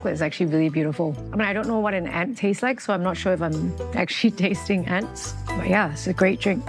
It's actually really beautiful. I mean, I don't know what an ant tastes like, so I'm not sure if I'm actually tasting ants. But yeah, it's a great drink.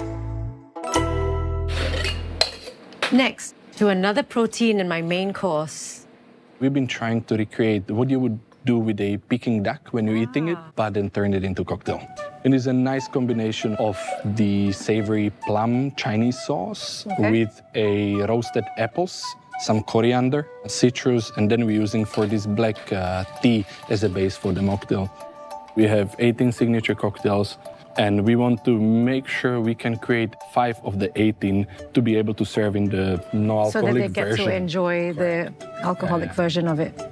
Next, to another protein in my main course. We've been trying to recreate what you would do with a Peking duck when you're eating it, but then turn it into cocktail. It is a nice combination of the savory plum Chinese sauce with a roasted apples, some coriander, citrus, and then we're using for this black tea as a base for the mocktail. We have 18 signature cocktails, and we want to make sure we can create 5 of the 18 to be able to serve in the no-alcoholic version. So that they get to enjoy the alcoholic version of it.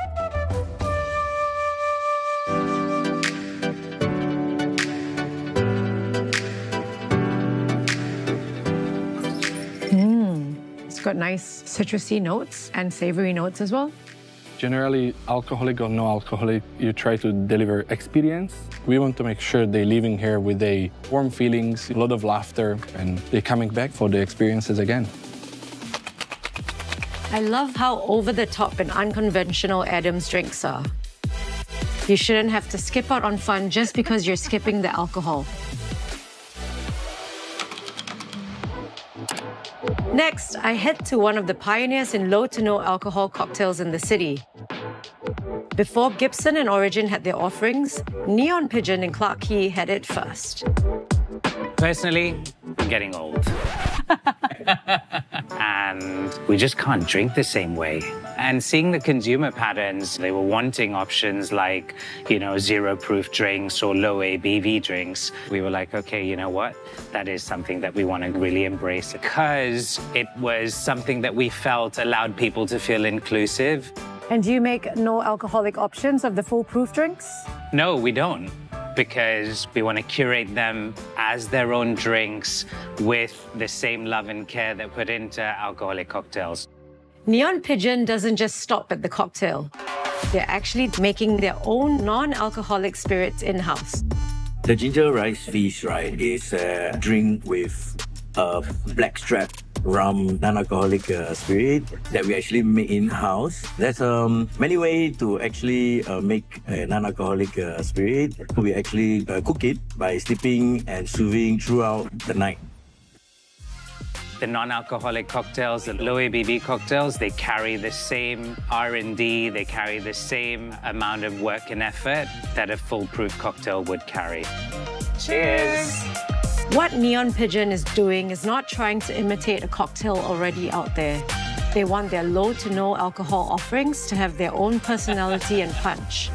It's got nice citrusy notes and savory notes as well. Generally, alcoholic or no alcoholic, you try to deliver experience. We want to make sure they're leaving here with a warm feelings, a lot of laughter, and they're coming back for the experiences again. I love how over-the-top and unconventional Adam's drinks are. You shouldn't have to skip out on fun just because you're skipping the alcohol. Next, I head to one of the pioneers in low to no alcohol cocktails in the city. Before Gibson and Origin had their offerings, Neon Pigeon and Clarke Quay had it first. Personally, I'm getting old. And we just can't drink the same way. And seeing the consumer patterns, they were wanting options like, zero proof drinks or low ABV drinks. We were like, okay, you know what? That is something that we want to really embrace because it was something that we felt allowed people to feel inclusive. And do you make no alcoholic options of the full proof drinks? No, we don't. Because we want to curate them as their own drinks with the same love and care that put into alcoholic cocktails. Neon Pigeon doesn't just stop at the cocktail. They're actually making their own non-alcoholic spirits in-house. The ginger rice feast, right, is a drink with blackstrap rum non-alcoholic spirit that we actually make in-house. There's many ways to actually make a non-alcoholic spirit. We actually cook it by steeping and sous-vide throughout the night. The non-alcoholic cocktails, the low ABV cocktails, they carry the same R&D, they carry the same amount of work and effort that a full-proof cocktail would carry. Cheers! What Neon Pigeon is doing is not trying to imitate a cocktail already out there. They want their low to no alcohol offerings to have their own personality and punch.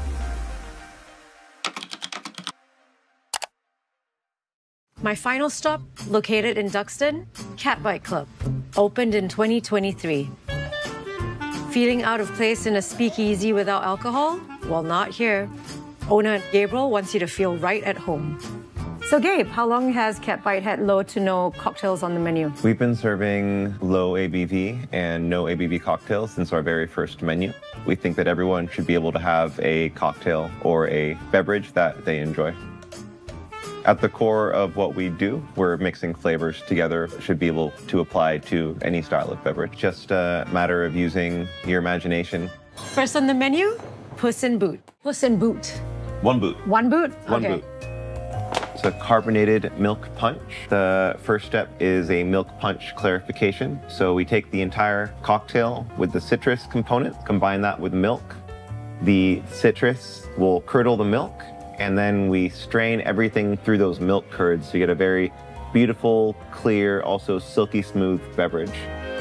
My final stop, located in Duxton, Cat Bite Club, opened in 2023. Feeling out of place in a speakeasy without alcohol? Well, not here. Owner Gabriel wants you to feel right at home. So Gabe, how long has Cat Bite had low to no cocktails on the menu? We've been serving low ABV and no ABV cocktails since our very first menu. We think that everyone should be able to have a cocktail or a beverage that they enjoy. At the core of what we do, we're mixing flavors together, should be able to apply to any style of beverage. Just a matter of using your imagination. First on the menu, Puss in Boot. Puss in Boot. One boot. One boot? One boot. It's a carbonated milk punch. The first step is a milk punch clarification. So we take the entire cocktail with the citrus component, combine that with milk. The citrus will curdle the milk, and then we strain everything through those milk curds to get a very beautiful, clear, also silky smooth beverage.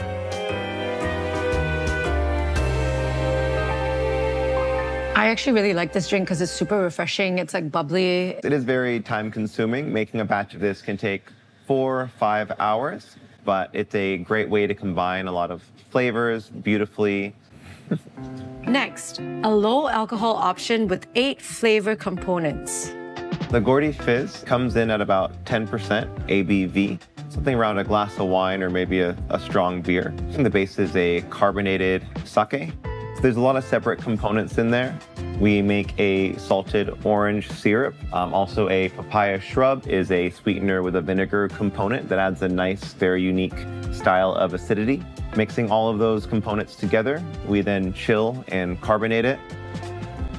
I actually really like this drink because it's super refreshing. It's like bubbly. It is very time consuming. Making a batch of this can take 4 or 5 hours, but it's a great way to combine a lot of flavors beautifully. Next, a low alcohol option with 8 flavor components. The Gordy Fizz comes in at about 10% ABV, something around a glass of wine or maybe a strong beer. And the base is a carbonated sake. There's a lot of separate components in there. We make a salted orange syrup. Also a papaya shrub is a sweetener with a vinegar component that adds a nice, very unique style of acidity. Mixing all of those components together, we then chill and carbonate it.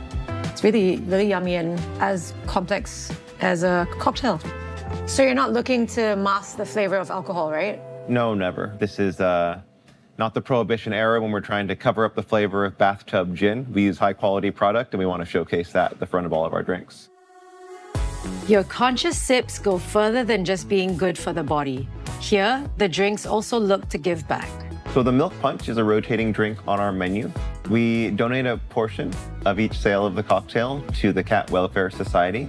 It's really, really yummy and as complex as a cocktail. So you're not looking to mask the flavor of alcohol, right? No, never. This is not the Prohibition era when we're trying to cover up the flavor of bathtub gin. We use high quality product and we want to showcase that at the front of all of our drinks. Your conscious sips go further than just being good for the body. Here, the drinks also look to give back. So the Milk Punch is a rotating drink on our menu. We donate a portion of each sale of the cocktail to the Cat Welfare Society.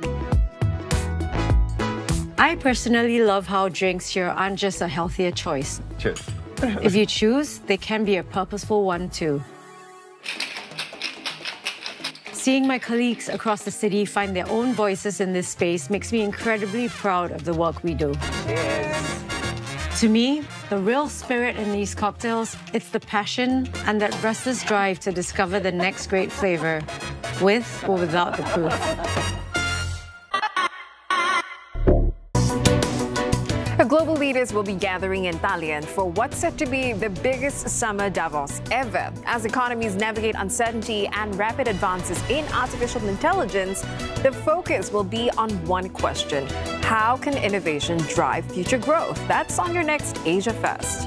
I personally love how drinks here aren't just a healthier choice. Cheers. If you choose, they can be a purposeful one too. Seeing my colleagues across the city find their own voices in this space makes me incredibly proud of the work we do. Cheers. To me, the real spirit in these cocktails, it's the passion and that restless drive to discover the next great flavor, with or without the proof. The global leaders will be gathering in Dalian for what's set to be the biggest summer Davos ever. As economies navigate uncertainty and rapid advances in artificial intelligence, the focus will be on one question: how can innovation drive future growth? That's on your next Asia Fest.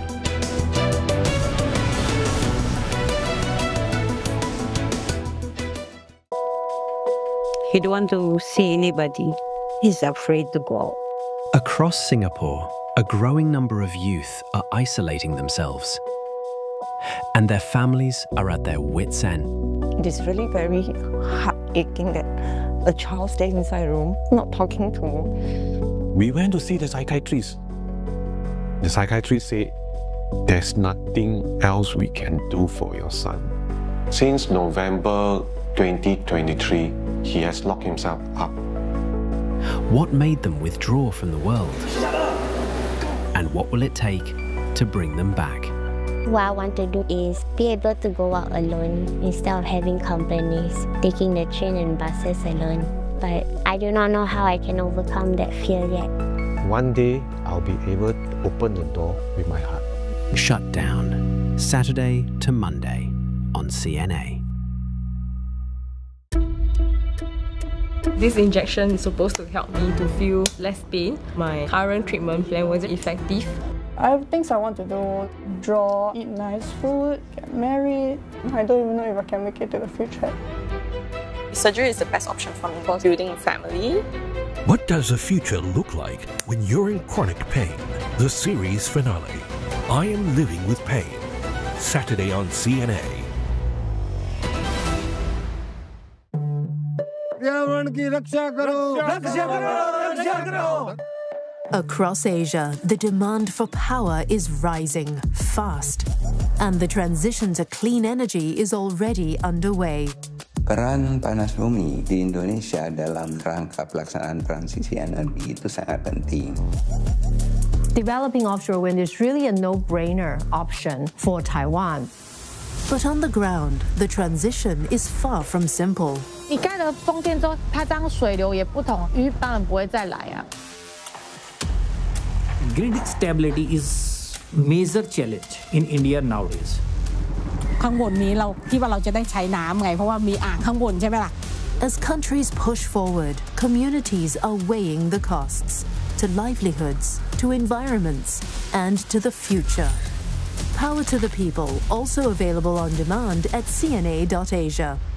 He don't want to see anybody. He's afraid to go. Across Singapore, a growing number of youth are isolating themselves, and their families are at their wits' end. It is really very heart-aching that a child stays inside a room, not talking to me. We went to see the psychiatrist. The psychiatrist said, there's nothing else we can do for your son. Since November 2023, he has locked himself up. What made them withdraw from the world? And what will it take to bring them back? What I want to do is be able to go out alone instead of having companies, taking the train and buses alone. But I do not know how I can overcome that fear yet. One day, I'll be able to open the door with my heart. Shut Down, Saturday to Monday on CNA. This injection is supposed to help me to feel less pain. My current treatment plan wasn't effective. I have things I want to do: draw, eat nice food, get married. I don't even know if I can make it to the future. Surgery is the best option for me for building a family. What does the future look like when you're in chronic pain? The series finale, I Am Living with Pain, Saturday on CNA. Across Asia, the demand for power is rising fast, and the transition to clean energy is already underway. Peran panas bumi di Indonesia dalam rangka pelaksanaan transisi energi itu sangat penting. Developing offshore wind is really a no-brainer option for Taiwan. But on the ground, the transition is far from simple. 你盖了风电之后，它这样水流也不同，鱼当然不会再来啊。 Grid stability is major challenge in India nowadays. ข้างบนนี้เราที่ว่าเราจะได้ใช้น้ำไงเพราะว่ามีอ่างข้างบนใช่ไหมล่ะ As countries push forward, communities are weighing the costs to livelihoods, to environments, and to the future. Power to the People, also available on demand at cna.asia.